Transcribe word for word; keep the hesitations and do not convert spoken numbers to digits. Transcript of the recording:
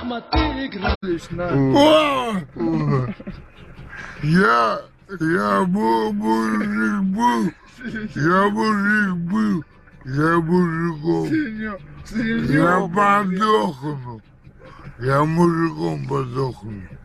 Ахмат, ты играешь на... Я, я был мужик был, я мужик был, я мужиком. Я подохну, я мужиком подохну.